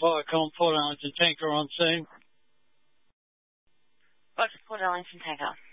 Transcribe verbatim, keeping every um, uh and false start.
Viacom, Port Arlington Tanker on scene. Roger, Port Arlington Tanker.